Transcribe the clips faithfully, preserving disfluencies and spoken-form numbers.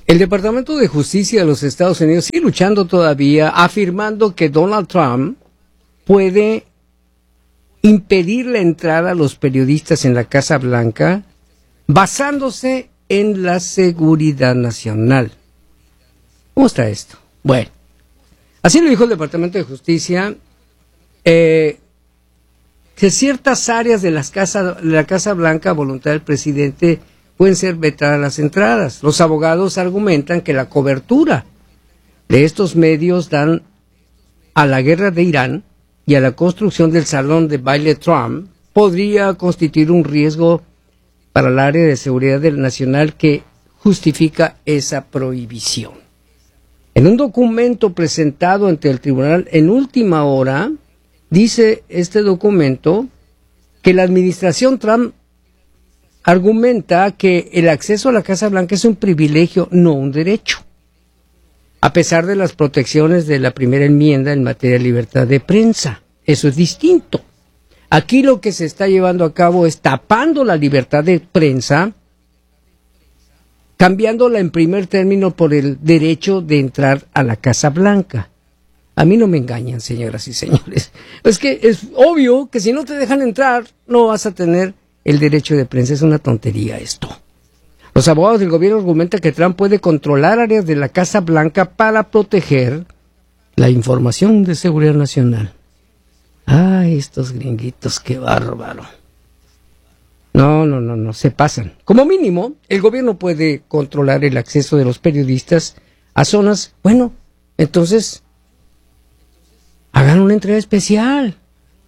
El Departamento de Justicia de los Estados Unidos sigue luchando todavía, afirmando que Donald Trump puede impedir la entrada a los periodistas en la Casa Blanca basándose en la seguridad nacional. ¿Cómo está esto? Bueno, así lo dijo el Departamento de Justicia, eh, que ciertas áreas de, las casa, de la Casa Blanca a voluntad del presidente pueden ser vetadas las entradas. Los abogados argumentan que la cobertura de estos medios dan a la guerra de Irán y a la construcción del salón de baile Trump podría constituir un riesgo para el área de seguridad nacional que justifica esa prohibición. En un documento presentado ante el tribunal en última hora, dice este documento que la administración Trump argumenta que el acceso a la Casa Blanca es un privilegio, no un derecho, a pesar de las protecciones de la primera enmienda en materia de libertad de prensa. Eso es distinto. Aquí lo que se está llevando a cabo es tapando la libertad de prensa, cambiándola en primer término por el derecho de entrar a la Casa Blanca. A mí no me engañan, señoras y señores. Es que es obvio que si no te dejan entrar, no vas a tener el derecho de prensa. Es una tontería esto. Los abogados del gobierno argumentan que Trump puede controlar áreas de la Casa Blanca para proteger la información de seguridad nacional. Ay, estos gringuitos, qué bárbaro. No, no, no, no, se pasan. Como mínimo, el gobierno puede controlar el acceso de los periodistas a zonas. Bueno, entonces, hagan una entrega especial.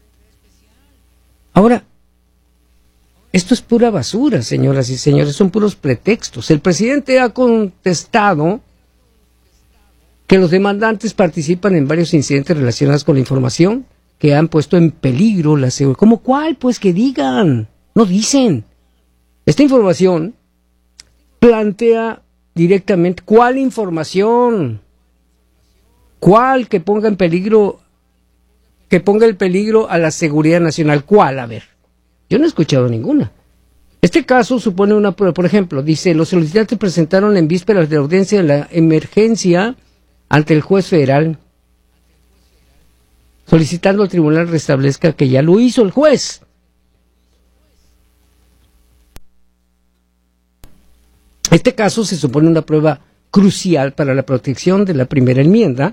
Ahora, esto es pura basura, señoras y señores, son puros pretextos. El presidente ha contestado que los demandantes participan en varios incidentes relacionados con la información que han puesto en peligro la seguridad. ¿Cómo cuál? Pues que digan, no dicen. Esta información plantea directamente cuál información, cuál que ponga en peligro, que ponga en peligro a la seguridad nacional. ¿Cuál? A ver, yo no he escuchado ninguna. Este caso supone una prueba. Por ejemplo, dice, los solicitantes presentaron en vísperas de la audiencia de la emergencia ante el juez federal, solicitando al tribunal restablezca que ya lo hizo el juez. Este caso se supone una prueba crucial para la protección de la primera enmienda,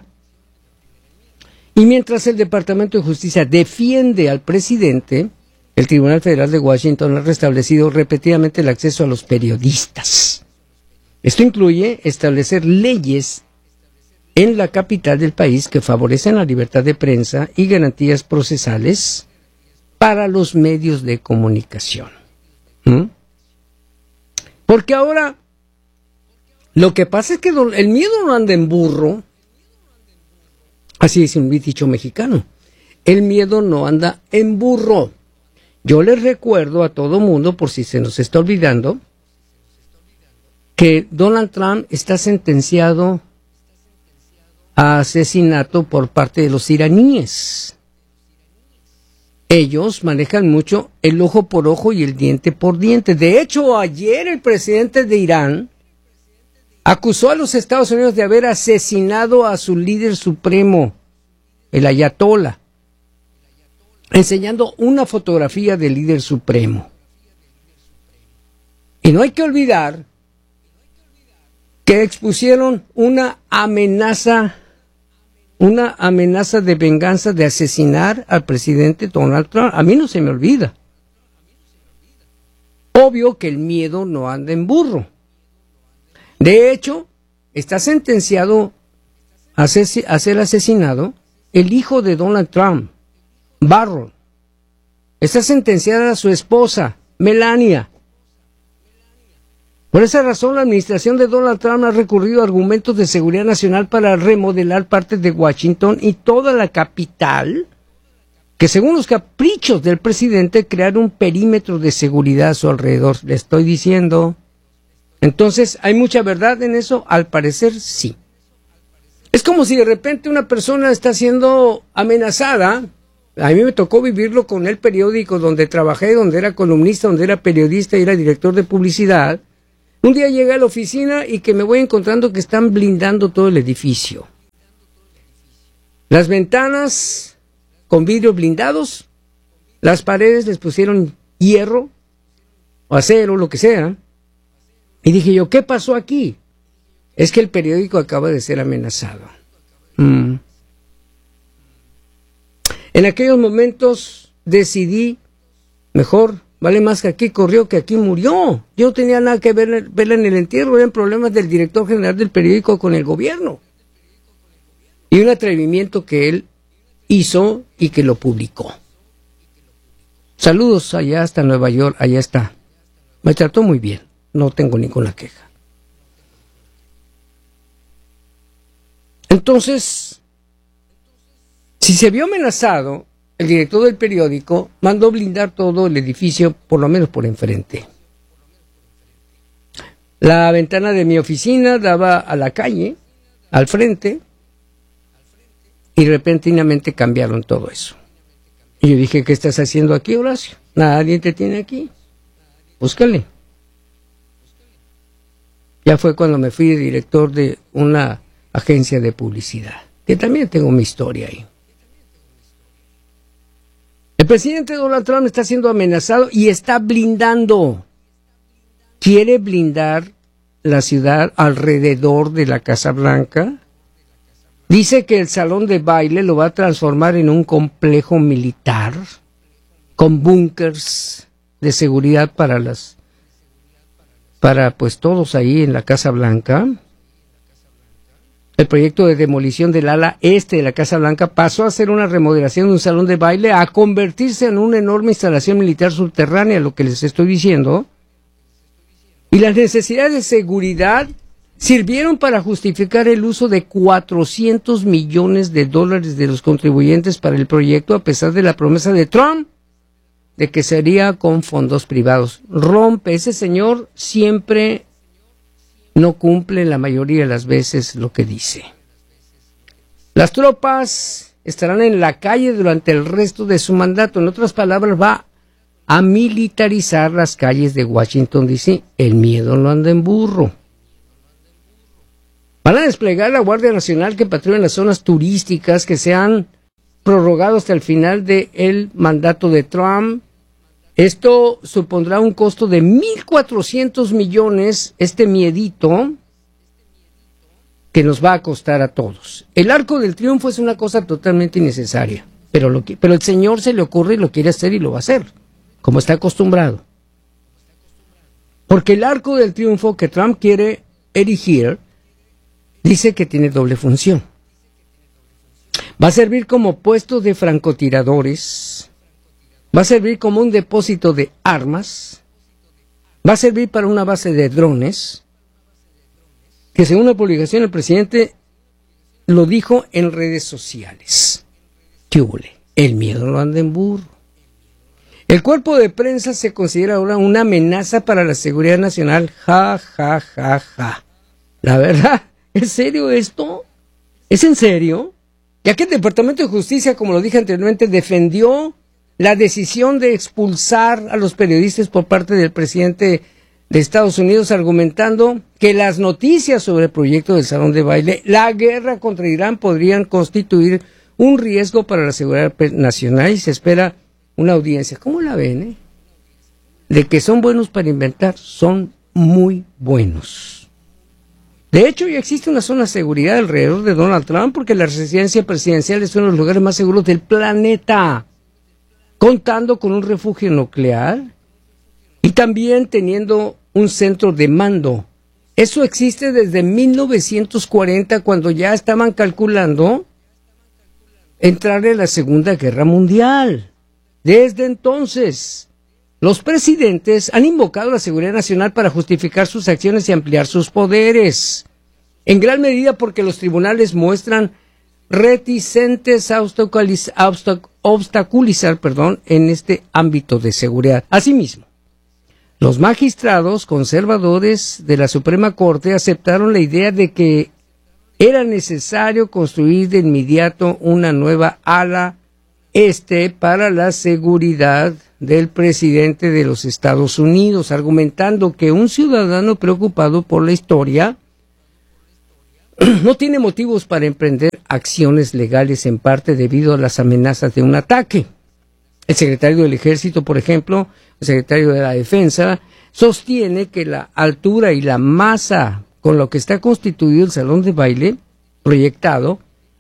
y mientras el Departamento de Justicia defiende al presidente, el Tribunal Federal de Washington ha restablecido repetidamente el acceso a los periodistas. Esto incluye establecer leyes en la capital del país que favorecen la libertad de prensa y garantías procesales para los medios de comunicación. ¿Mm? Porque ahora lo que pasa es que el miedo no anda en burro, así dice un dicho mexicano, el miedo no anda en burro. Yo les recuerdo a todo mundo, por si se nos está olvidando, que Donald Trump está sentenciado a asesinato por parte de los iraníes. Ellos manejan mucho el ojo por ojo y el diente por diente. De hecho, ayer el presidente de Irán acusó a los Estados Unidos de haber asesinado a su líder supremo, el ayatolá, enseñando una fotografía del líder supremo. Y no hay que olvidar que expusieron una amenaza una amenaza de venganza de asesinar al presidente Donald Trump. A mí no se me olvida. Obvio que el miedo no anda en burro. De hecho, está sentenciado a ser, a ser asesinado el hijo de Donald Trump, Barron. Está sentenciada a su esposa, Melania. Por esa razón, la administración de Donald Trump ha recurrido a argumentos de seguridad nacional para remodelar partes de Washington y toda la capital, que según los caprichos del presidente, crear un perímetro de seguridad a su alrededor. Le estoy diciendo. Entonces, ¿hay mucha verdad en eso? Al parecer, sí. Es como si de repente una persona está siendo amenazada. A mí me tocó vivirlo con el periódico donde trabajé, donde era columnista, donde era periodista y era director de publicidad. Un día llegué a la oficina y que me voy encontrando que están blindando todo el edificio. Las ventanas con vidrios blindados, las paredes les pusieron hierro o acero, lo que sea. Y dije yo, ¿qué pasó aquí? Es que el periódico acaba de ser amenazado. Mm. En aquellos momentos decidí, mejor, vale más que aquí corrió que aquí murió. Yo no tenía nada que ver, ver en el entierro, eran problemas del director general del periódico con el gobierno. Y un atrevimiento que él hizo y que lo publicó. Saludos allá hasta Nueva York, allá está. Me trató muy bien, no tengo ninguna queja. Entonces, si se vio amenazado, el director del periódico mandó blindar todo el edificio, por lo menos por enfrente. La ventana de mi oficina daba a la calle, al frente, y repentinamente cambiaron todo eso. Y yo dije, ¿qué estás haciendo aquí, Horacio? Nadie te tiene aquí. Búscale. Ya fue cuando me fui director de una agencia de publicidad, que también tengo mi historia ahí. El presidente Donald Trump está siendo amenazado y está blindando. Quiere blindar la ciudad alrededor de la Casa Blanca. Dice que el salón de baile lo va a transformar en un complejo militar con búnkers de seguridad para las para pues todos ahí en la Casa Blanca. El proyecto de demolición del ala este de la Casa Blanca pasó a ser una remodelación de un salón de baile a convertirse en una enorme instalación militar subterránea, lo que les estoy diciendo. Y las necesidades de seguridad sirvieron para justificar el uso de cuatrocientos millones de dólares de los contribuyentes para el proyecto, a pesar de la promesa de Trump de que sería con fondos privados. Rompe, ese señor siempre no cumple la mayoría de las veces lo que dice. Las tropas estarán en la calle durante el resto de su mandato. En otras palabras, va a militarizar las calles de Washington, D C El miedo no anda en burro. Van a desplegar la Guardia Nacional que patrulla en las zonas turísticas que se han prorrogado hasta el final del mandato de Trump. Esto supondrá un costo de mil cuatrocientos millones, este miedito, que nos va a costar a todos. El Arco del Triunfo es una cosa totalmente innecesaria, pero, lo que, pero el señor se le ocurre y lo quiere hacer y lo va a hacer, como está acostumbrado. Porque el Arco del Triunfo que Trump quiere erigir, dice que tiene doble función. Va a servir como puesto de francotiradores, va a servir como un depósito de armas, va a servir para una base de drones, que según la publicación el presidente lo dijo en redes sociales. ¿Qué hubo? El miedo no anda en burro. El cuerpo de prensa se considera ahora una amenaza para la seguridad nacional. Ja, ja, ja, ja. La verdad, ¿es serio esto? ¿Es en serio? Ya que el Departamento de Justicia, como lo dije anteriormente, defendió la decisión de expulsar a los periodistas por parte del presidente de Estados Unidos, argumentando que las noticias sobre el proyecto del salón de baile, la guerra contra Irán, podrían constituir un riesgo para la seguridad nacional, y se espera una audiencia. ¿Cómo la ven, eh? De que son buenos para inventar, son muy buenos. De hecho, ya existe una zona de seguridad alrededor de Donald Trump, porque la residencia presidencial es uno de los lugares más seguros del planeta, contando con un refugio nuclear y también teniendo un centro de mando. Eso existe desde mil novecientos cuarenta, cuando ya estaban calculando entrar en la Segunda Guerra Mundial. Desde entonces, los presidentes han invocado la seguridad nacional para justificar sus acciones y ampliar sus poderes, en gran medida porque los tribunales muestran reticentes a obstaculizar, obstaculizar perdón, en este ámbito de seguridad. Asimismo, los magistrados conservadores de la Suprema Corte aceptaron la idea de que era necesario construir de inmediato una nueva ala este para la seguridad del presidente de los Estados Unidos, argumentando que un ciudadano preocupado por la historia no tiene motivos para emprender acciones legales, en parte debido a las amenazas de un ataque. El secretario del Ejército, por ejemplo, el secretario de la Defensa, sostiene que la altura y la masa con lo que está constituido el salón de baile proyectado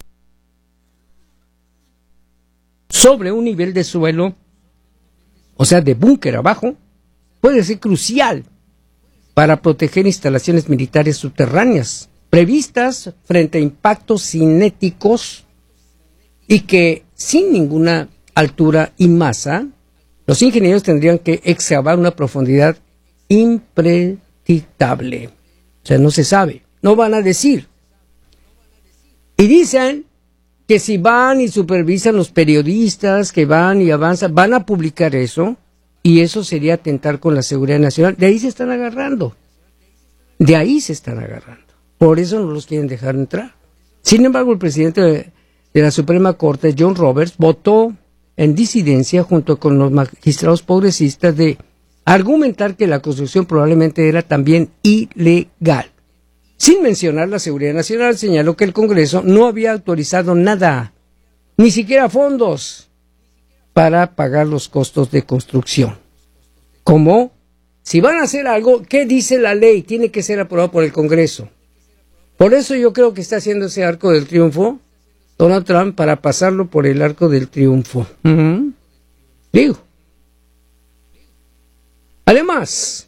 sobre un nivel de suelo, o sea, de búnker abajo, puede ser crucial para proteger instalaciones militares subterráneas previstas frente a impactos cinéticos, y que sin ninguna altura y masa, los ingenieros tendrían que excavar una profundidad impredictable. O sea, no se sabe, no van a decir. Y dicen que si van y supervisan los periodistas que van y avanzan, van a publicar eso, y eso sería atentar con la seguridad nacional. De ahí se están agarrando. De ahí se están agarrando. Por eso no los quieren dejar entrar. Sin embargo, el presidente de, de la Suprema Corte, John Roberts, votó en disidencia junto con los magistrados progresistas de argumentar que la construcción probablemente era también ilegal. Sin mencionar la seguridad nacional, señaló que el Congreso no había autorizado nada, ni siquiera fondos, para pagar los costos de construcción. Como, si van a hacer algo, ¿qué dice la ley? Tiene que ser aprobado por el Congreso. Por eso yo creo que está haciendo ese arco del triunfo Donald Trump, para pasarlo por el arco del triunfo. Uh-huh. Digo. Además,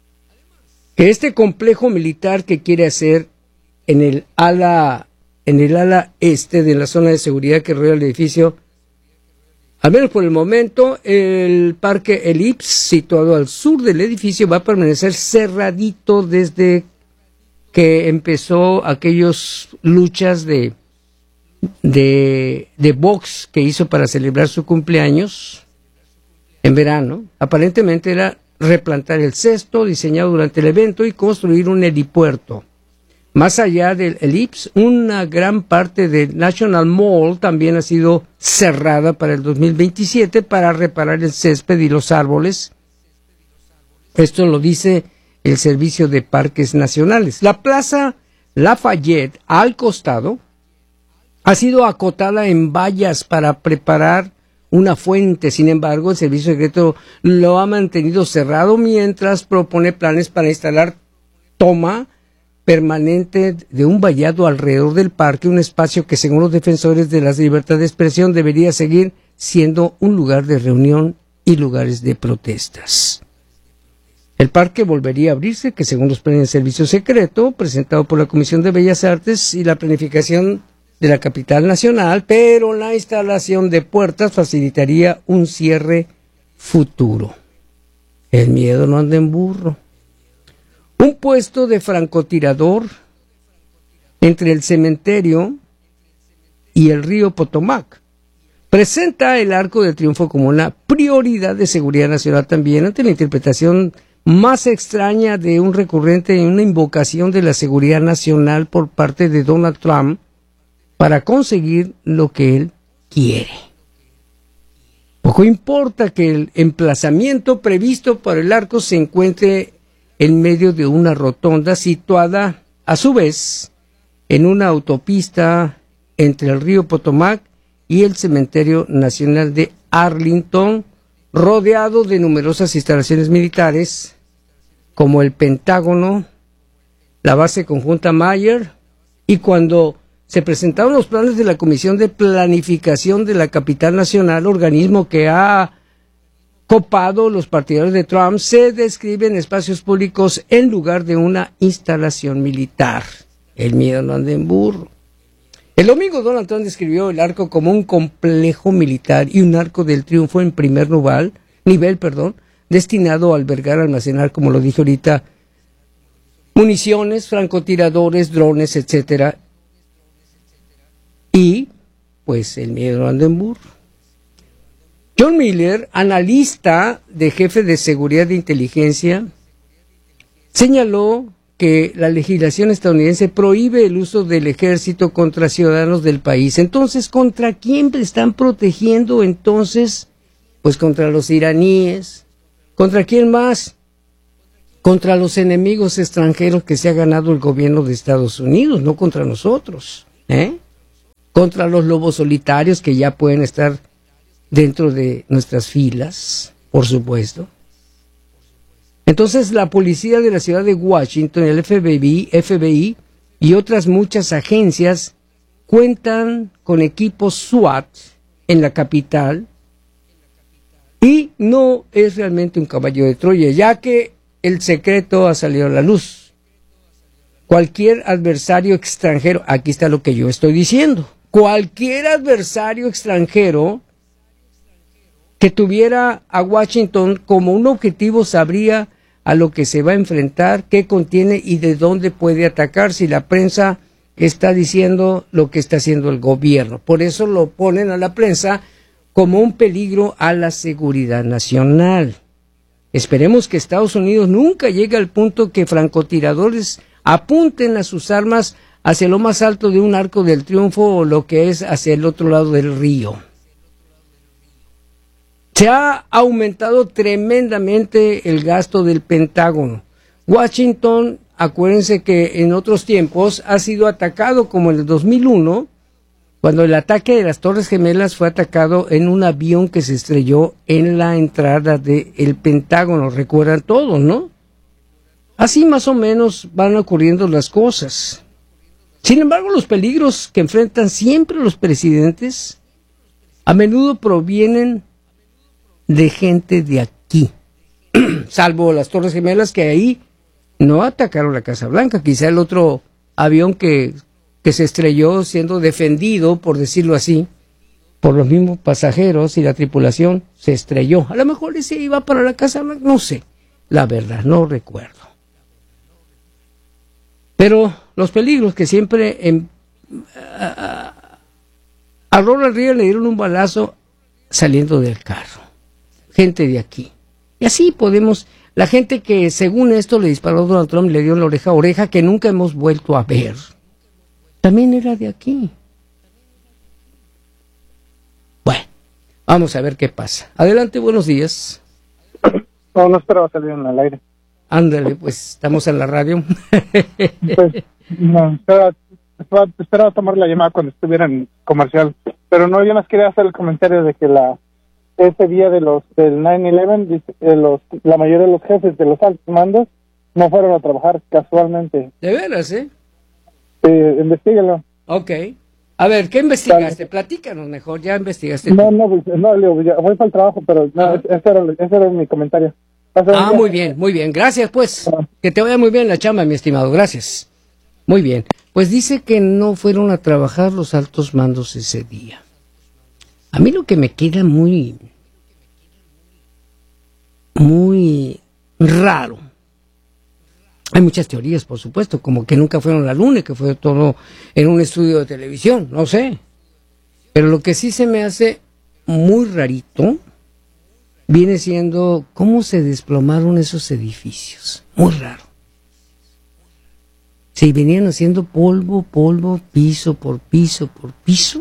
que este complejo militar que quiere hacer en el ala, en el ala este de la zona de seguridad que rodea el edificio, al menos por el momento, el parque Ellipse, situado al sur del edificio, va a permanecer cerradito desde que empezó aquellas luchas de, de, de box que hizo para celebrar su cumpleaños en verano. Aparentemente era replantar el cesto diseñado durante el evento y construir un helipuerto. Más allá del Ellipse, una gran parte del National Mall también ha sido cerrada para el dos mil veintisiete para reparar el césped y los árboles. Esto lo dice el Servicio de Parques Nacionales. La Plaza Lafayette, al costado, ha sido acotada en vallas para preparar una fuente. Sin embargo, el Servicio Secreto lo ha mantenido cerrado mientras propone planes para instalar toma permanente de un vallado alrededor del parque, un espacio que, según los defensores de la libertad de expresión, debería seguir siendo un lugar de reunión y lugares de protestas. El parque volvería a abrirse, que según los planes de servicio secreto presentado por la Comisión de Bellas Artes y la planificación de la capital nacional, pero la instalación de puertas facilitaría un cierre futuro. El miedo no anda en burro. Un puesto de francotirador entre el cementerio y el río Potomac presenta el Arco del Triunfo como una prioridad de seguridad nacional también, ante la interpretación más extraña de un recurrente en una invocación de la seguridad nacional por parte de Donald Trump para conseguir lo que él quiere. Poco importa que el emplazamiento previsto para el arco se encuentre en medio de una rotonda situada, a su vez, en una autopista entre el río Potomac y el Cementerio Nacional de Arlington, rodeado de numerosas instalaciones militares, como el Pentágono, la base conjunta Mayer, y cuando se presentaron los planes de la Comisión de Planificación de la Capital Nacional, organismo que ha copado los partidarios de Trump, se describen espacios públicos en lugar de una instalación militar. El miedo no anda en burro. El domingo Donald Trump describió el arco como un complejo militar y un arco del triunfo en primer nivel, nivel, perdón, destinado a albergar, almacenar, como lo dije ahorita, municiones, francotiradores, drones, etcétera. Y, pues, el miedo no anda en burro. John Miller, analista de jefe de seguridad de inteligencia, señaló que la legislación estadounidense prohíbe el uso del ejército contra ciudadanos del país. Entonces, ¿contra quién están protegiendo entonces Pues contra los iraníes. ¿Contra quién más? Contra los enemigos extranjeros que se ha ganado el gobierno de Estados Unidos, no contra nosotros, ¿eh? Contra los lobos solitarios que ya pueden estar dentro de nuestras filas, por supuesto. Entonces la policía de la ciudad de Washington, el F B I, F B I y otras muchas agencias cuentan con equipos SWAT en la capital y no es realmente un caballo de Troya, ya que el secreto ha salido a la luz. Cualquier adversario extranjero, aquí está lo que yo estoy diciendo, cualquier adversario extranjero que tuviera a Washington como un objetivo sabría a lo que se va a enfrentar, qué contiene y de dónde puede atacar si la prensa está diciendo lo que está haciendo el gobierno. Por eso lo ponen a la prensa como un peligro a la seguridad nacional. Esperemos que Estados Unidos nunca llegue al punto que francotiradores apunten a sus armas hacia lo más alto de un arco del triunfo o lo que es hacia el otro lado del río. Se ha aumentado tremendamente el gasto del Pentágono. Washington, acuérdense que en otros tiempos ha sido atacado como en el dos mil uno, cuando el ataque de las Torres Gemelas fue atacado en un avión que se estrelló en la entrada del Pentágono. Recuerdan todos, ¿no? Así más o menos van ocurriendo las cosas. Sin embargo, los peligros que enfrentan siempre los presidentes a menudo provienen de gente de aquí, salvo las Torres Gemelas, que ahí no atacaron la Casa Blanca. Quizá el otro avión que que se estrelló siendo defendido, por decirlo así, por los mismos pasajeros y la tripulación, se estrelló. A lo mejor ese iba para la Casa Blanca, no sé, la verdad, no recuerdo. Pero los peligros que siempre en, a, a Ronald Reagan le dieron un balazo saliendo del carro. Gente de aquí. Y así podemos, la gente que según esto le disparó a Donald Trump, le dio en la oreja a oreja, que nunca hemos vuelto a ver, también era de aquí. Bueno, vamos a ver qué pasa. Adelante, buenos días. No, no esperaba salir en el aire. Ándale, pues estamos en la radio. Pues, no, esperaba, esperaba, esperaba tomar la llamada cuando estuviera en comercial. Pero no, yo nos quería hacer el comentario de que la ese día de los del nueve once, de los, la mayoría de los jefes de los altos mandos no fueron a trabajar casualmente. De veras, ¿eh? Sí, investíguelo. Ok. A ver, ¿qué investigaste? Platícanos mejor, ya investigaste. No, no, no, no, ya voy para el trabajo, pero no, ah. ese, era, ese era mi comentario. Ah, muy bien, muy bien. Gracias, pues. Ah. Que te vaya muy bien la chamba, mi estimado. Gracias. Muy bien. Pues dice que no fueron a trabajar los altos mandos ese día. A mí lo que me queda muy, muy raro. Hay muchas teorías, por supuesto, como que nunca fueron a la luna, que fue todo en un estudio de televisión, no sé. Pero lo que sí se me hace muy rarito viene siendo cómo se desplomaron esos edificios. Muy raro. Si venían haciendo polvo, polvo, piso por piso por piso.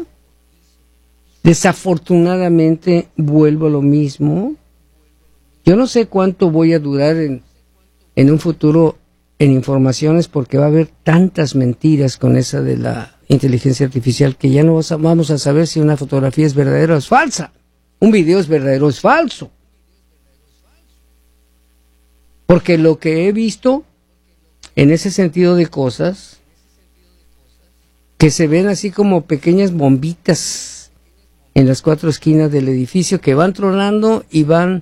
Desafortunadamente vuelvo a lo mismo. Yo no sé cuánto voy a durar en, en un futuro en informaciones, porque va a haber tantas mentiras con esa de la inteligencia artificial que ya no vamos a saber si una fotografía es verdadera o es falsa, un video es verdadero o es falso. Porque lo que he visto en ese sentido de cosas, que se ven así como pequeñas bombitas en las cuatro esquinas del edificio que van tronando y van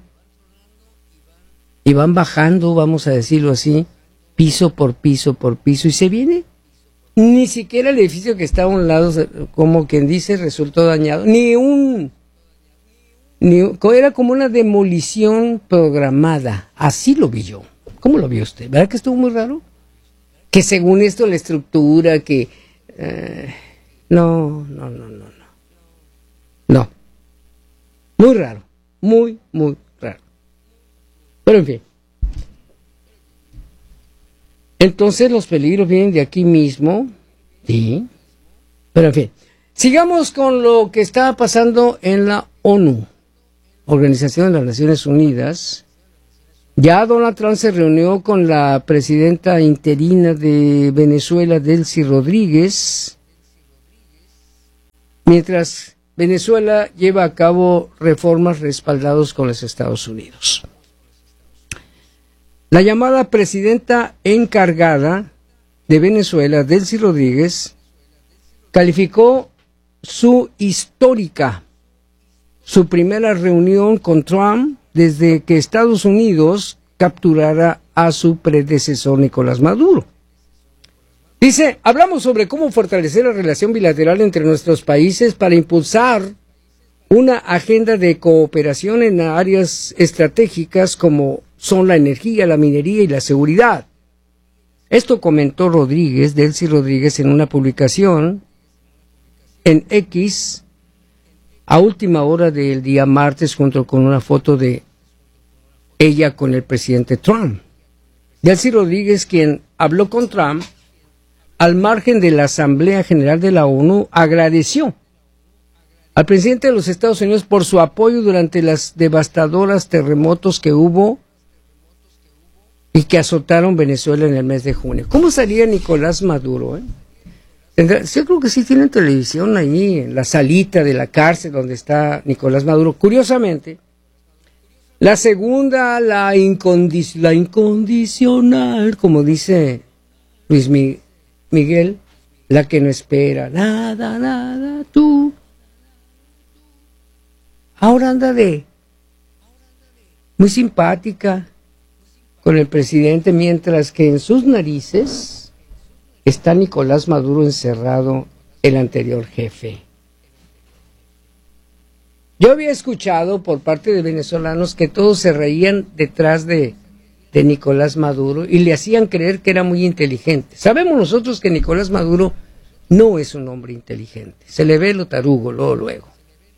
y van bajando, vamos a decirlo así, piso por piso por piso, y se viene, ni siquiera el edificio que está a un lado, como quien dice, resultó dañado, ni un, ni era como una demolición programada, así lo vi yo. ¿Cómo lo vio usted? ¿Verdad que estuvo muy raro? Que según esto la estructura, que eh, no, no, no, no, no, no, muy raro, muy, muy raro. Pero en fin. Entonces los peligros vienen de aquí mismo, sí, pero en fin, sigamos con lo que está pasando en la ONU. Organización de las Naciones Unidas, ya Donald Trump se reunió con la presidenta interina de Venezuela, Delcy Rodríguez, mientras Venezuela lleva a cabo reformas respaldados con los Estados Unidos. La llamada presidenta encargada de Venezuela, Delcy Rodríguez, calificó su histórica, su primera reunión con Trump desde que Estados Unidos capturara a su predecesor Nicolás Maduro. Dice, hablamos sobre cómo fortalecer la relación bilateral entre nuestros países para impulsar una agenda de cooperación en áreas estratégicas como son la energía, la minería y la seguridad. Esto comentó Rodríguez, Delcy Rodríguez, en una publicación en X a última hora del día martes, junto con una foto de ella con el presidente Trump. Delcy Rodríguez, quien habló con Trump al margen de la Asamblea General de la ONU, agradeció al presidente de los Estados Unidos por su apoyo durante las devastadoras terremotos que hubo y que azotaron Venezuela en el mes de junio. ¿Cómo salía Nicolás Maduro? Eh? Yo creo que sí tienen televisión ahí, en la salita de la cárcel donde está Nicolás Maduro. Curiosamente, la segunda, la, incondic- la incondicional, como dice Luis Mi- Miguel, la que no espera nada, nada, tú. Ahora anda de muy simpática con el presidente, mientras que en sus narices está Nicolás Maduro encerrado, el anterior jefe. Yo había escuchado por parte de venezolanos que todos se reían detrás de, de Nicolás Maduro y le hacían creer que era muy inteligente. Sabemos nosotros que Nicolás Maduro no es un hombre inteligente. Se le ve lo tarugo luego, luego.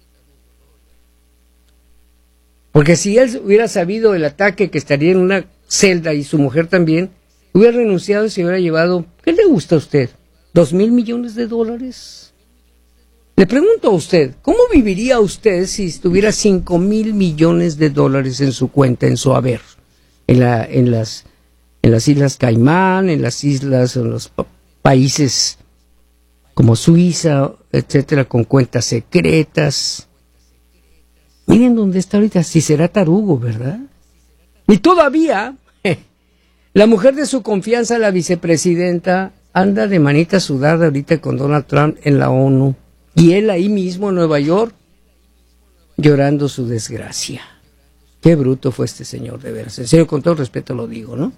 Porque si él hubiera sabido el ataque, que estaría en una celda y su mujer también, hubiera renunciado y se hubiera llevado, ¿qué le gusta a usted? ¿Dos mil millones de dólares? Le pregunto a usted, ¿cómo viviría usted si tuviera cinco mil millones de dólares en su cuenta, en su haber? En, la, en, las, en las Islas Caimán, en las islas, en los pa- países como Suiza, etcétera, con cuentas secretas. Miren dónde está ahorita, si será tarugo, ¿verdad? Y todavía, la mujer de su confianza, la vicepresidenta, anda de manita sudada ahorita con Donald Trump en la ONU. Y él ahí mismo en Nueva York, llorando su desgracia. Qué bruto fue este señor, de veras. En serio, con todo respeto lo digo, ¿no?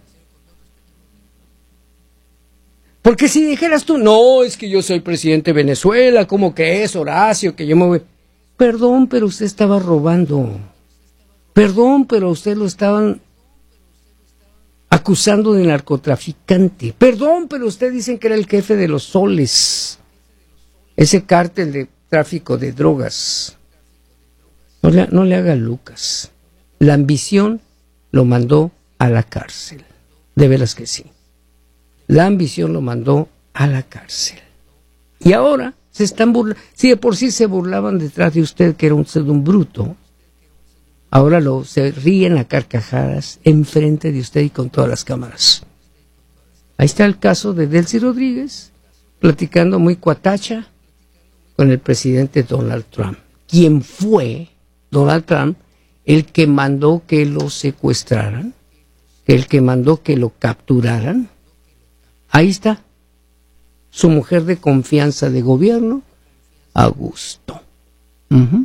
Porque si dijeras tú, no, es que yo soy presidente de Venezuela, ¿cómo que es, Horacio, que yo me voy? Perdón, pero usted estaba robando. Perdón, pero usted lo estaban acusando de narcotraficante. Perdón, pero usted dicen que era el jefe de los Soles, ese cártel de tráfico de drogas. No le, no le haga Lucas. La ambición lo mandó a la cárcel. De veras que sí. La ambición lo mandó a la cárcel. Y ahora se están burlando. Si de por sí se burlaban detrás de usted, que era usted un bruto, ahora lo, se ríen a carcajadas enfrente de usted y con todas las cámaras. Ahí está el caso de Delcy Rodríguez, platicando muy cuatacha con el presidente Donald Trump. ¿Quién fue Donald Trump? El que mandó que lo secuestraran, el que mandó que lo capturaran. Ahí está su mujer de confianza de gobierno, a gusto. Uh-huh.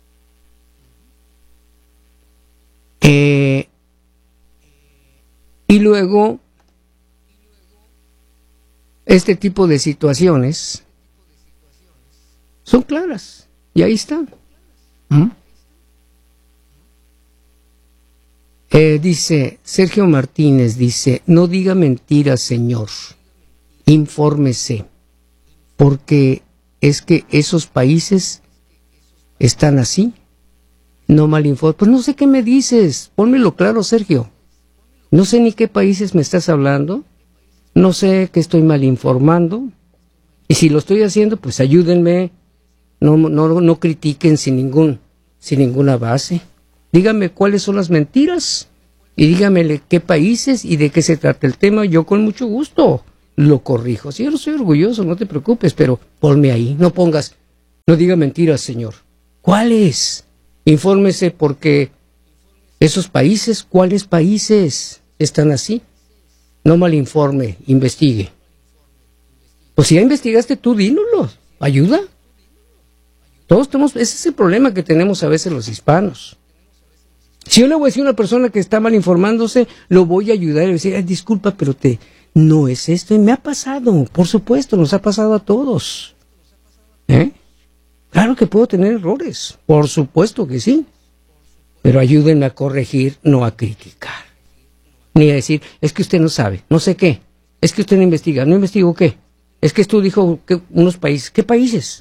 Eh, y luego, este tipo de situaciones son claras, y ahí están. ¿Mm? Eh, dice, Sergio Martínez dice, no diga mentiras, señor, infórmese, porque es que esos países están así, no mal informe. Pues no sé qué me dices, pónmelo claro, Sergio. No sé ni qué países me estás hablando, no sé que estoy mal informando, y si lo estoy haciendo, pues ayúdenme, no, no, no critiquen sin ningún, sin ninguna base. dígame cuáles son las mentiras y dígame qué países y de qué se trata el tema. Yo con mucho gusto lo corrijo. Sí, yo no soy orgulloso, no te preocupes, pero ponme ahí, no pongas, no diga mentiras, señor. ¿Cuáles? Infórmese porque esos países, ¿cuáles países están así? No malinforme, investigue. Pues si ya investigaste tú, dínoslo, ayuda. Todos tenemos, ese es el problema que tenemos a veces los hispanos. Si yo le voy a decir a una persona que está mal informándose, lo voy a ayudar y decir, disculpa, pero te, no es esto. Y me ha pasado, por supuesto, nos ha pasado a todos. ¿Eh? Claro que puedo tener errores, por supuesto que sí. Pero ayúdenme a corregir, no a criticar. Ni a decir, es que usted no sabe, no sé qué. Es que usted no investiga, ¿no investigo qué? Es que esto dijo que unos países, ¿qué países?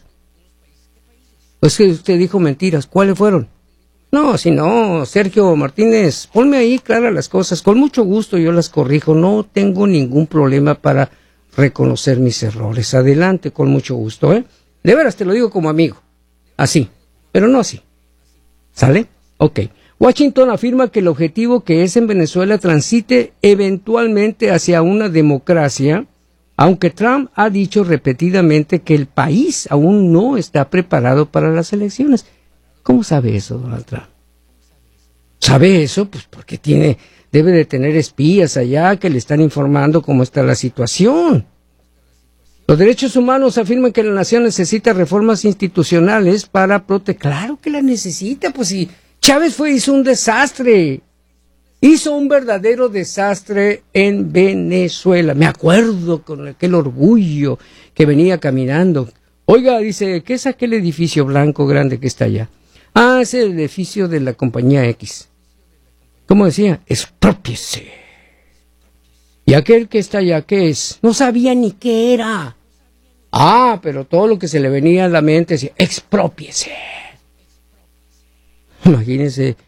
Es que usted dijo mentiras, ¿cuáles fueron? No, si no, Sergio Martínez, ponme ahí claras las cosas, con mucho gusto yo las corrijo, no tengo ningún problema para reconocer mis errores, adelante, con mucho gusto, ¿eh? De veras, te lo digo como amigo, así, pero no así, ¿sale? Ok. Washington afirma que el objetivo que es en Venezuela transite eventualmente hacia una democracia, aunque Trump ha dicho repetidamente que el país aún no está preparado para las elecciones. ¿Cómo sabe eso, Donald Trump? ¿Sabe eso? Pues porque tiene, debe de tener espías allá que le están informando cómo está la situación. Los derechos humanos afirman que la nación necesita reformas institucionales para proteger. Claro que la necesita, pues si Chávez fue, hizo un desastre. Hizo un verdadero desastre en Venezuela. Me acuerdo con aquel orgullo que venía caminando. Oiga, dice, ¿qué es aquel edificio blanco grande que está allá? Ah, es el edificio de la compañía X. ¿Cómo decía? Exprópiese. ¿Y aquel que está allá qué es? No sabía ni qué era. Ah, pero todo lo que se le venía a la mente decía, exprópiese. Imagínense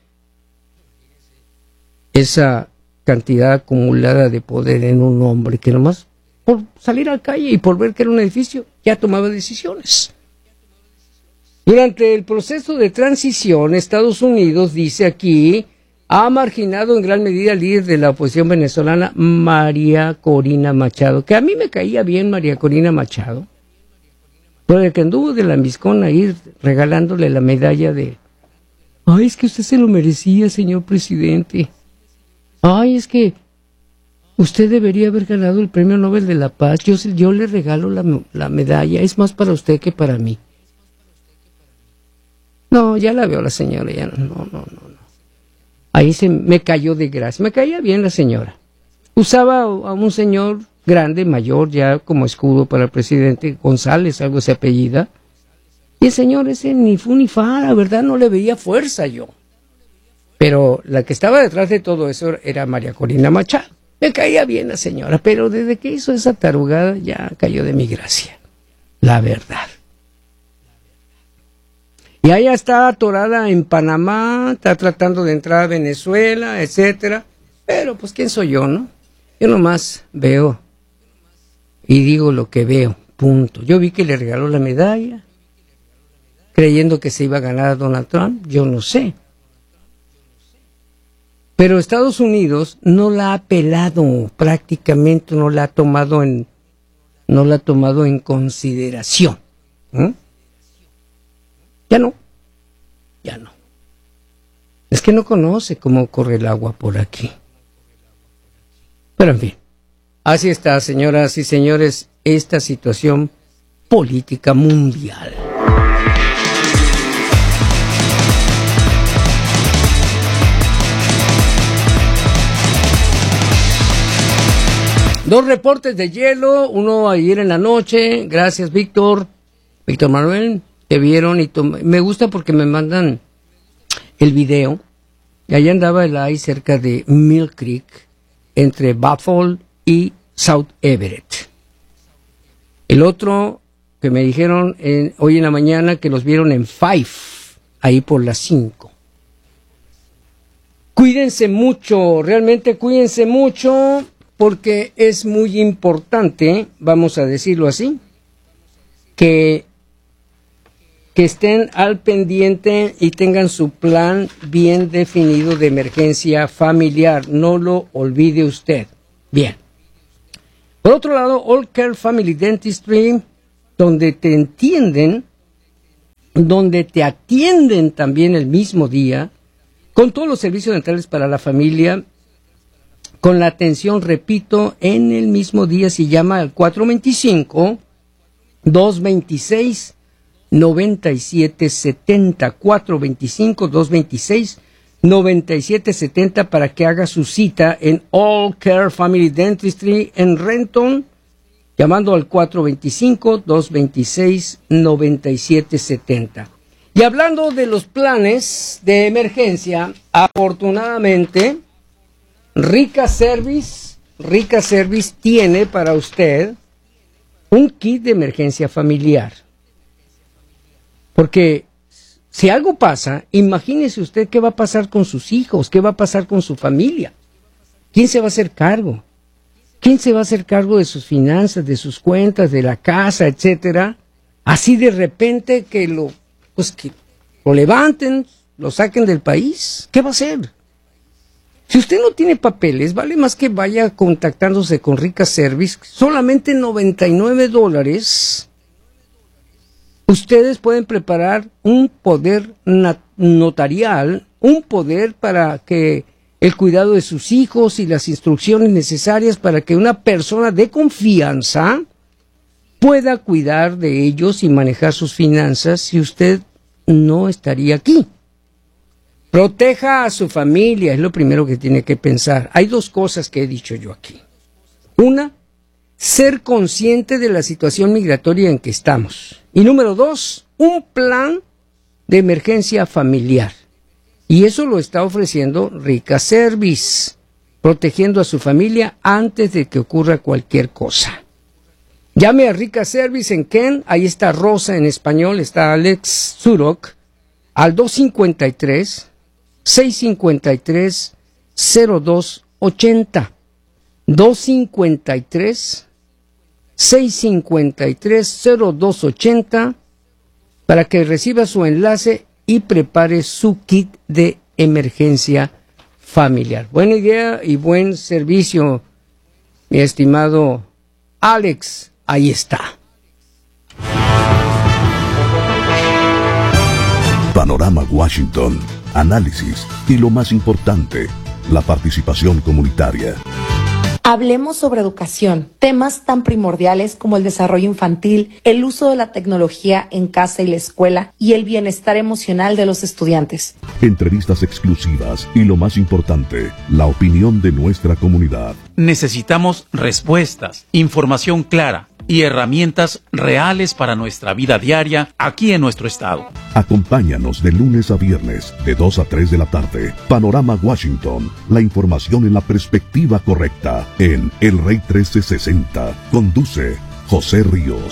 esa cantidad acumulada de poder en un hombre que nomás por salir a la calle y por ver que era un edificio ya tomaba decisiones. Durante el proceso de transición, Estados Unidos, dice aquí, ha marginado en gran medida al líder de la oposición venezolana, María Corina Machado, que a mí me caía bien María Corina Machado, por el que anduvo de lambiscón ahí regalándole la medalla de, ay, es que usted se lo merecía, señor presidente. Ay, es que usted debería haber ganado el Premio Nobel de la Paz. Yo, yo le regalo la, la medalla. Es más para usted que para mí. No, ya la veo la señora. Ya no, no, no, no. Ahí se me cayó de gracia. Me caía bien la señora. Usaba a un señor grande, mayor, ya como escudo para el presidente. González, algo se apellida. Y el señor ese ni fu ni fa, la verdad no le veía fuerza yo. Pero la que estaba detrás de todo eso era María Corina Machado. Me caía bien la señora, pero desde que hizo esa tarugada ya cayó de mi gracia. La verdad. Y ella está atorada en Panamá, está tratando de entrar a Venezuela, etcétera. Pero pues quién soy yo, ¿no? Yo nomás veo y digo lo que veo, punto. Yo vi que le regaló la medalla, creyendo que se iba a ganar a Donald Trump, yo no sé. Pero Estados Unidos no la ha pelado, prácticamente no la ha tomado en, no la ha tomado en consideración. ¿Mm? Ya no, ya no. Es que no conoce cómo corre el agua por aquí. Pero en fin, así está, señoras y señores, esta situación política mundial. Dos reportes de hielo, uno ayer en la noche, gracias Víctor, Víctor Manuel, que vieron y me gusta porque me mandan el video, y allá andaba el ice cerca de Mill Creek, entre Buffalo y South Everett. El otro que me dijeron en, hoy en la mañana que los vieron en Five, ahí por las cinco. Cuídense mucho, realmente cuídense mucho, porque es muy importante, vamos a decirlo así, que, que estén al pendiente y tengan su plan bien definido de emergencia familiar. No lo olvide usted. Bien. Por otro lado, All Care Family Dentistry, donde te entienden, donde te atienden también el mismo día, con todos los servicios dentales para la familia, con la atención, repito, en el mismo día. Si llama al cuatro dos cinco, dos dos seis, nueve siete siete cero, cuatro dos cinco, dos dos seis, nueve siete siete cero para que haga su cita en All Care Family Dentistry en Renton, llamando al cuatro dos cinco, dos dos seis, nueve siete siete cero. Y hablando de los planes de emergencia, afortunadamente, Rica Service, Rica Service tiene para usted un kit de emergencia familiar. Porque si algo pasa, imagínese usted qué va a pasar con sus hijos, qué va a pasar con su familia. ¿Quién se va a hacer cargo? ¿Quién se va a hacer cargo de sus finanzas, de sus cuentas, de la casa, etcétera? Así de repente que lo, pues que lo levanten, lo saquen del país. ¿Qué va a hacer? Si usted no tiene papeles, vale más que vaya contactándose con Rica Service. Solamente noventa y nueve dólares. Ustedes pueden preparar un poder notarial, un poder para que el cuidado de sus hijos y las instrucciones necesarias para que una persona de confianza pueda cuidar de ellos y manejar sus finanzas si usted no estaría aquí. Proteja a su familia, es lo primero que tiene que pensar. Hay dos cosas que he dicho yo aquí. Una, ser consciente de la situación migratoria en que estamos. Y número dos, un plan de emergencia familiar. Y eso lo está ofreciendo Rica Service, protegiendo a su familia antes de que ocurra cualquier cosa. Llame a Rica Service en Ken, ahí está Rosa en español, está Alex Zurok, al dos cinco tres, seis cinco tres, cero dos ocho cero. dos cinco tres, seis cinco tres, cero dos ocho cero para que reciba su enlace y prepare su kit de emergencia familiar. Buena idea y buen servicio, mi estimado Alex. Ahí está. Panorama Washington, análisis y lo más importante, la participación comunitaria. Hablemos sobre educación, temas tan primordiales como el desarrollo infantil, el uso de la tecnología en casa y la escuela y el bienestar emocional de los estudiantes. Entrevistas exclusivas y lo más importante, la opinión de nuestra comunidad. Necesitamos respuestas, información clara y herramientas reales para nuestra vida diaria aquí en nuestro estado. Acompáñanos de lunes a viernes, de dos a tres de la tarde. Panorama Washington, la información en la perspectiva correcta, en El Rey trece sesenta. Conduce José Ríos.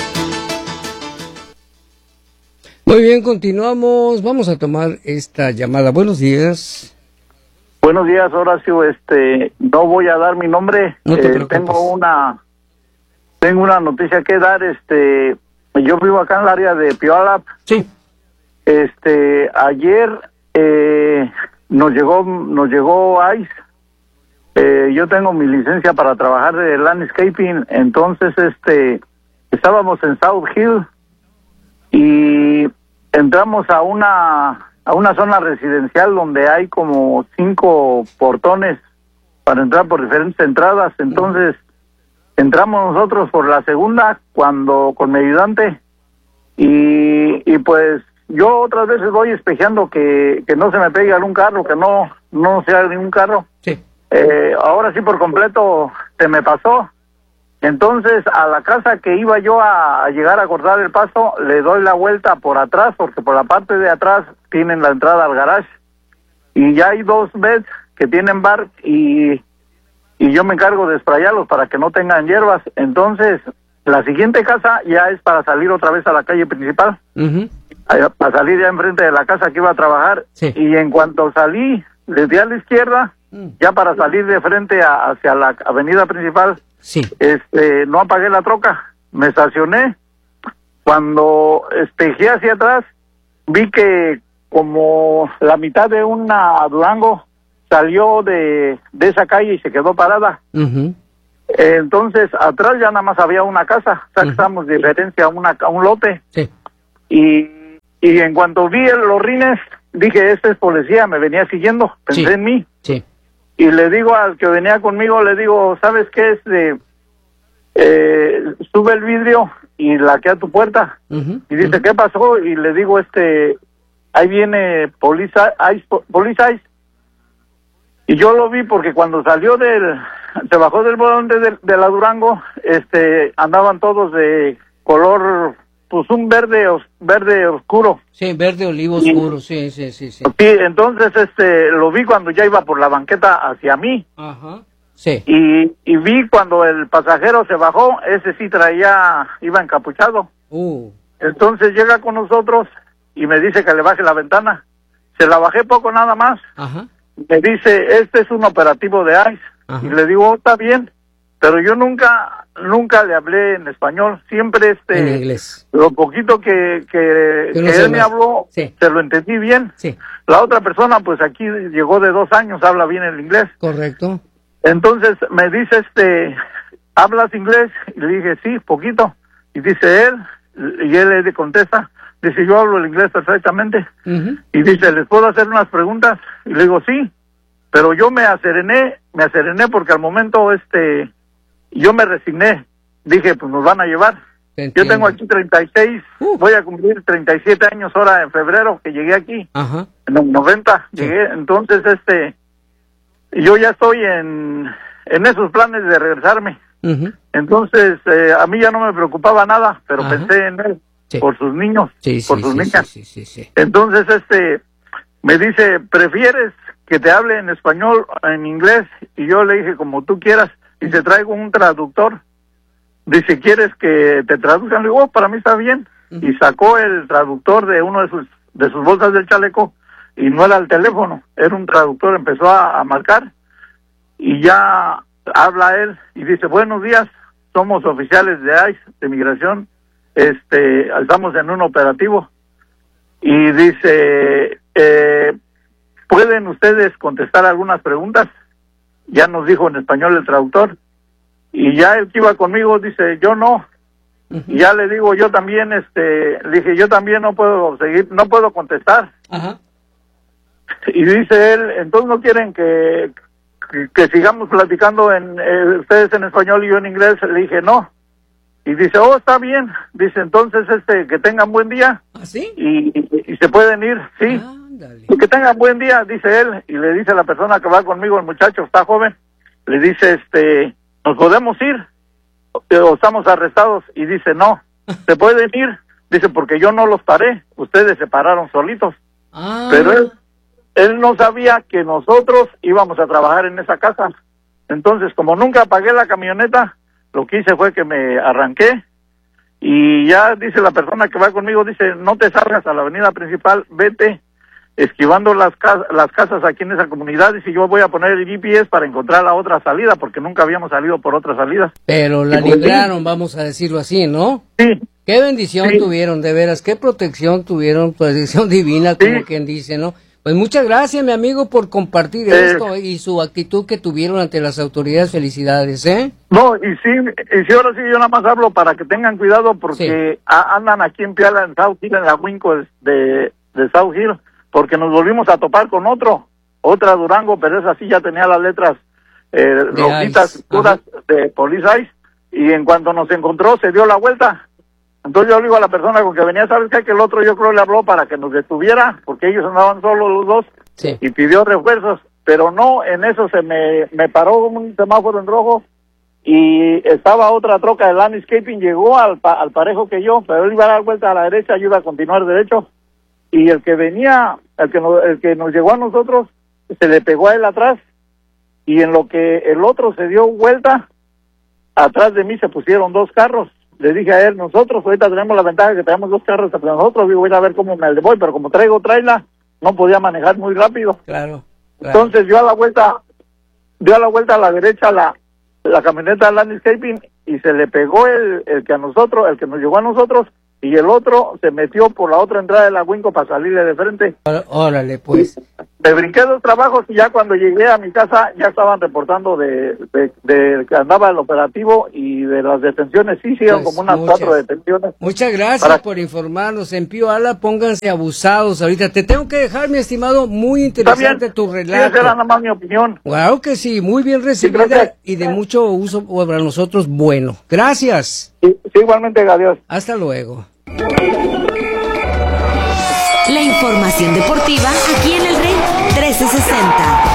Muy bien, continuamos. Vamos a tomar esta llamada. Buenos días. Buenos días, Horacio. Este, no voy a dar mi nombre. No te eh, tengo una... Tengo una noticia que dar, este, yo vivo acá en el área de Puyallup. Sí. Este, ayer eh, nos llegó, nos llegó ICE. Eh, yo tengo mi licencia para trabajar de landscaping, entonces, este, estábamos en South Hill y entramos a una, a una zona residencial donde hay como cinco portones para entrar por diferentes entradas, entonces. Entramos nosotros por la segunda cuando con mi ayudante y, y pues yo otras veces voy espejeando que, que no se me pegue algún carro, que no no sea ningún carro. Sí. Eh, ahora sí por completo se me pasó. Entonces a la casa que iba yo a, a llegar a cortar el paso le doy la vuelta por atrás porque por la parte de atrás tienen la entrada al garage y ya hay dos beds que tienen bar y... y yo me encargo de sprayarlos para que no tengan hierbas. Entonces, la siguiente casa ya es para salir otra vez a la calle principal, Uh-huh. para salir ya enfrente de la casa que iba a trabajar. Sí. Y en cuanto salí, desde a la izquierda, Mm. ya para salir de frente a, hacia la avenida principal, Sí. este, no apagué la troca, me estacioné, Cuando espejé hacia atrás, vi que como la mitad de una Durango salió de, de esa calle y se quedó parada. Uh-huh. Entonces, atrás ya nada más había una casa, o sea, que Uh-huh. estamos de diferencia a, una, a un lote. Sí. Y, y en cuanto vi los rines, dije, este es policía, me venía siguiendo, pensé Sí. en mí. Sí. Y le digo al que venía conmigo, le digo, ¿sabes qué es? De, eh, sube el vidrio y laquea tu puerta. Uh-huh. Y dice, Uh-huh. ¿qué pasó? Y le digo, este, ahí viene Police Ice, Police Ice. Y yo lo vi porque cuando salió del, se bajó del volante de, de la Durango, este, andaban todos de color, pues un verde, os, verde oscuro. Sí, verde olivo Sí. oscuro, sí, sí, sí, sí. Sí, entonces, este, lo vi cuando ya iba por la banqueta hacia mí. Ajá. Sí. Y, y vi cuando el pasajero se bajó, ese sí traía, iba encapuchado. Uh. Entonces llega con nosotros y me dice que le baje la ventana. Se la bajé poco nada más. Ajá. Me dice, este es un operativo de ICE. Ajá. Y le digo, oh, está bien. Pero yo nunca, nunca le hablé en español. Siempre este, En inglés. lo poquito que, que, Que no que se él me lo- habló, Sí. se lo entendí bien. Sí. La otra persona, pues aquí llegó de dos años, habla bien el inglés. Correcto. Entonces me dice, este, ¿hablas inglés? Y le dije, sí, poquito. Y dice él, y él le contesta, dice, yo hablo el inglés perfectamente. Uh-huh. Y dice, ¿les puedo hacer unas preguntas? Y le digo, sí. Pero yo me acerené, me acerené porque al momento, este, yo me resigné. Dije, pues nos van a llevar. Te Yo tengo entiendo. aquí treinta y seis, Uh. voy a cumplir treinta y siete años ahora en febrero que llegué aquí. Ajá. En el noventa Sí. llegué, entonces este, yo ya estoy en, en esos planes de regresarme. Uh-huh. Entonces, eh, a mí ya no me preocupaba nada, pero Ajá. pensé en él, Sí. por sus niños, Sí, por sí, sus sí, niñas. sí, sí, sí, sí. Entonces, este, me dice, ¿prefieres que te hable en español o en inglés? Y yo le dije, como tú quieras. Y se traigo un traductor. Dice, ¿quieres que te traduzcan? Le digo, oh, para mí está bien. Ujú. Y sacó el traductor de uno de sus, de sus bolsas del chaleco, y no era el teléfono, era un traductor. Empezó a, a marcar, y ya habla él, y dice, buenos días, somos oficiales de ICE, de migración, este, estamos en un operativo. Y dice, eh, ¿pueden ustedes contestar algunas preguntas? Ya nos dijo en español el traductor. Y ya el que iba conmigo dice, yo no. Uh-huh. Y ya le digo, yo también, este, le dije, yo también no puedo seguir, no puedo contestar. Ajá. Y dice él, entonces no quieren que, que, que sigamos platicando en, eh, ustedes en español y yo en inglés. Le dije, no. Y dice, oh, está bien. Dice, entonces, este, que tengan buen día. ¿Ah, sí? Y, y, y se pueden ir, sí. Ándale. Y que tengan buen día, dice él. Y le dice a la persona que va conmigo, el muchacho está joven, le dice, este, ¿nos podemos ir? O estamos arrestados. Y dice, no, se pueden ir. Dice, porque yo no los paré, ustedes se pararon solitos. Ah. Pero él, él no sabía que nosotros íbamos a trabajar en esa casa. Entonces, como nunca apagué la camioneta, lo que hice fue que me arranqué. Y ya dice la persona que va conmigo, dice, no te salgas a la avenida principal, vete esquivando las, ca- las casas aquí en esa comunidad. Dice, yo voy a poner el G P S para encontrar la otra salida, porque nunca habíamos salido por otra salida. Pero la Y pues, libraron, vamos a decirlo así, ¿no? Sí, Qué bendición Sí. tuvieron, de veras, qué protección tuvieron, protección divina, como Sí. quien dice, ¿no? Pues muchas gracias, mi amigo, por compartir Eh. esto y su actitud que tuvieron ante las autoridades. Felicidades, ¿eh? no, y sí, y sí, ahora sí yo nada más hablo para que tengan cuidado, porque a- andan aquí en Piala, en South Hill, en la Winco de, de South Hill, porque nos volvimos a topar con otro, otra Durango, pero esa sí ya tenía las letras eh, rojitas, ICE, puras de Police Ice, y en cuanto nos encontró se dio la vuelta. Entonces yo le digo a la persona con que venía, ¿sabes qué? Que el otro yo creo le habló para que nos detuviera, porque ellos andaban solos los dos, Sí. y pidió refuerzos, pero no, en eso se me, me paró un semáforo en rojo, y estaba otra troca de landscaping, llegó al, pa- al parejo que yo, pero él iba a dar vuelta a la derecha, yo iba a continuar derecho, y el que venía, el que nos, el que nos llegó a nosotros, se le pegó a él atrás, y en lo que el otro se dio vuelta, atrás de mí se pusieron dos carros. Le dije a él, nosotros ahorita tenemos la ventaja que tenemos dos carros entre nosotros, digo, voy a ver cómo me voy, pero como traigo trailer, no podía manejar muy rápido. Claro. claro. Entonces dio a la vuelta, dio a la vuelta a la derecha la, la camioneta landscaping, y se le pegó el, el que a nosotros, el que nos llegó a nosotros, y el otro se metió por la otra entrada de la Winco para salirle de frente. Órale, pues. Me brinqué dos trabajos y ya cuando llegué a mi casa ya estaban reportando de, de, de que andaba el operativo y de las detenciones. Sí, sí, Pues como unas muchas- cuatro detenciones. Muchas gracias Para- por informarnos. En Pío Ala, pónganse abusados ahorita. Te tengo que dejar, mi estimado, muy Está bien, interesante tu sí, esa era relato. nada más mi opinión. Claro que sí, muy bien recibida gracias. y de mucho uso para nosotros bueno. Gracias. Sí, sí, igualmente, adiós. Hasta luego. La información deportiva aquí en el Rey trece sesenta.